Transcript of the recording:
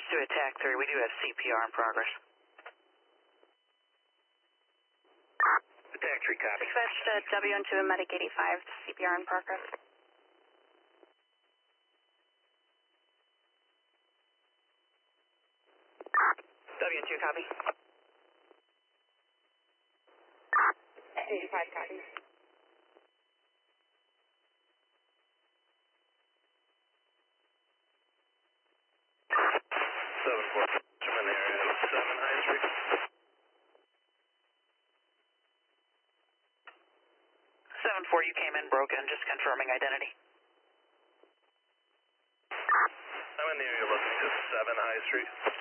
to Attack 3. We do have CPR in progress. Attack 3, copy. Dispatch to WN2 and Medic 85, CPR in progress. WN2, copy. 85, copy. Richmond area, 7 High Street. 7-4, you came in broken, just confirming identity. I'm in the area looking to 7 High Street.